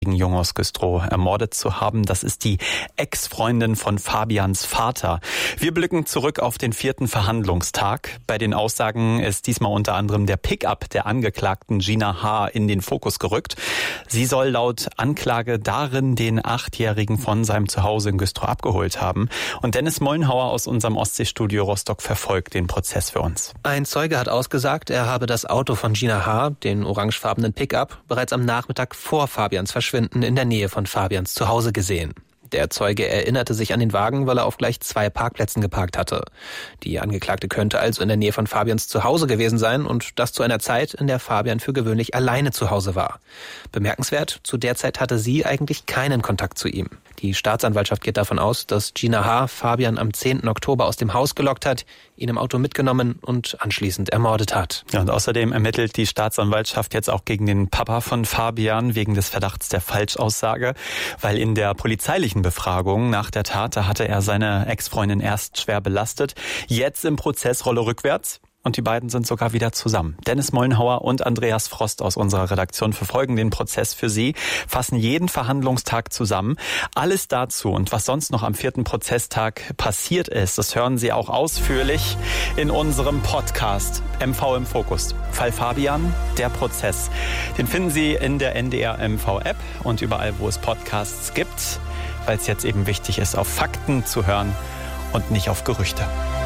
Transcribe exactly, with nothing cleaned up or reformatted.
Jung aus Güstrow ermordet zu haben. Das ist die Ex-Freundin von Fabians Vater. Wir blicken zurück auf den vierten Verhandlungstag. Bei den Aussagen ist diesmal unter anderem der Pickup der Angeklagten Gina H. in den Fokus gerückt. Sie soll laut Anklage darin den Achtjährigen von seinem Zuhause in Güstrow abgeholt haben. Und Dennis Mollenhauer aus unserem Ostseestudio Rostock verfolgt den Prozess für uns. Ein Zeuge hat ausgesagt, er habe das Auto von Gina H., den orangefarbenen Pickup, bereits am Nachmittag vor Fabians Verschwinden in der Nähe von Fabians Zuhause gesehen. Der Zeuge erinnerte sich an den Wagen, weil er auf gleich zwei Parkplätzen geparkt hatte. Die Angeklagte könnte also in der Nähe von Fabians Zuhause gewesen sein und das zu einer Zeit, in der Fabian für gewöhnlich alleine zu Hause war. Bemerkenswert, zu der Zeit hatte sie eigentlich keinen Kontakt zu ihm. Die Staatsanwaltschaft geht davon aus, dass Gina H. Fabian am zehnten Oktober aus dem Haus gelockt hat, ihn im Auto mitgenommen und anschließend ermordet hat. Ja, und außerdem ermittelt die Staatsanwaltschaft jetzt auch gegen den Papa von Fabian wegen des Verdachts der Falschaussage, weil in der polizeilichen Befragung nach der Tat, da hatte er seine Ex-Freundin erst schwer belastet. Jetzt im Prozess Rolle rückwärts. Und die beiden sind sogar wieder zusammen. Dennis Mollenhauer und Andreas Frost aus unserer Redaktion verfolgen den Prozess für Sie, fassen jeden Verhandlungstag zusammen. Alles dazu und was sonst noch am vierten Prozesstag passiert ist, das hören Sie auch ausführlich in unserem Podcast M V im Fokus. Fall Fabian, der Prozess. Den finden Sie in der N D R M V-App und überall, wo es Podcasts gibt, weil es jetzt eben wichtig ist, auf Fakten zu hören und nicht auf Gerüchte.